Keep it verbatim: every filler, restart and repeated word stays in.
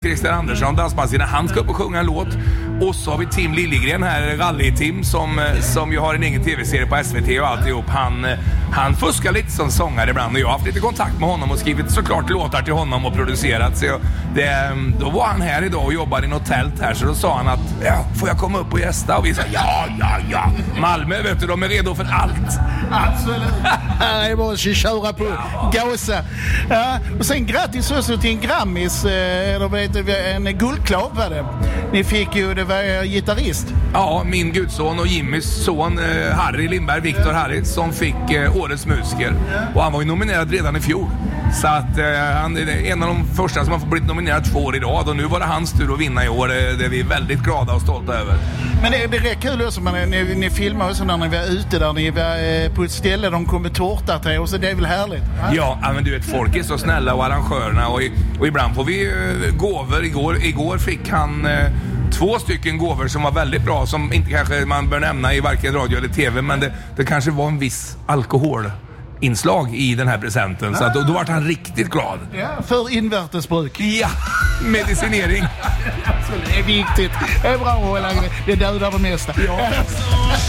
Christer Andersson, dansbandsledaren, han ska upp och sjunga en låt. Och så har vi Tim Liljegren här, Rally-Tim, som, som ju har en egen tv-serie på S V T och alltihop. Han, han fuskar lite som sångare ibland och jag har haft lite kontakt med honom och skrivit såklart låtar till honom och producerat. Så jag, det, då var han här idag och jobbade i något tält här, så då sa han att ja, får jag komma upp och gästa? Och vi sa ja, ja, ja. Malmö, vet du, de är redo för allt. Absolut. Det är bara att köra på, gasa. Ja, och sen grattis också till en Grammis, eller vet du, en guldklav var det. Ni fick ju, det var gitarrist. Ja, min gudson och Jimmys son eh, Harry Lindberg, Viktor Harry, som fick eh, årets musiker. Och han var ju nominerad redan i fjol. Så att eh, han är en av de första som har blivit nominerad två år i rad. Och nu var det hans tur att vinna i år. Det, det är vi väldigt glada och stolta över. Men det, det är kul också, man, ni, ni filmar också när ni var ute där. Ni var eh, på ett ställe, de kom med tårta till och så det är väl härligt? Ja, ja men du vet, folk är så snälla och arrangörerna. Och, och ibland får vi eh, gåvor. Igår, igår fick han... Eh, Två stycken gåvor som var väldigt bra, som inte kanske man bör nämna i varken radio eller tv, men det, det kanske var en viss alkoholinslag i den här presenten. Så att då, då var han riktigt glad. Ja, för invärtesbruk. Ja, medicinering. Alltså, det är viktigt. Det är bra att hålla, det dödar det mesta. Ja.